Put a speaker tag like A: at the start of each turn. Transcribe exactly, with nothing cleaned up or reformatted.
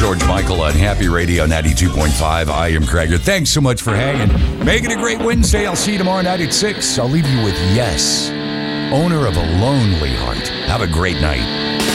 A: George Michael on Happy Radio ninety-two point five. I am Craig. Thanks so much for hanging. Make it a great Wednesday. I'll see you tomorrow night at six. I'll leave you with Yes, owner of a lonely heart. Have a great night.